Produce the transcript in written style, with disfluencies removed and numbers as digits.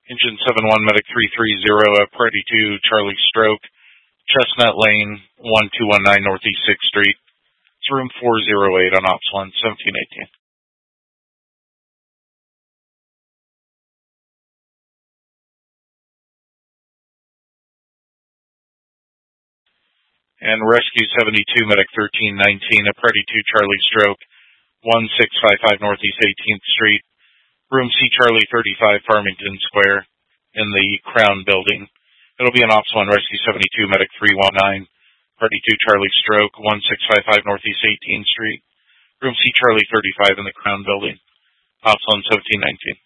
Engine 71 Medic 330 at Priority 2 Charlie Stroke, Chestnut Lane, 1219 Northeast 6th Street. It's room 408 on Ops 1, 1718. And Rescue 72 Medic 1319 at Priority 2 Charlie Stroke, 1655 Northeast 18th Street. Room C Charlie 35 Farmington Square in the Crown Building. It'll be an Ops 1 Rescue 72 Medic 319, Party 2 Charlie Stroke, 1655 Northeast 18th Street. Room C Charlie 35 in the Crown Building. Ops 1 1719.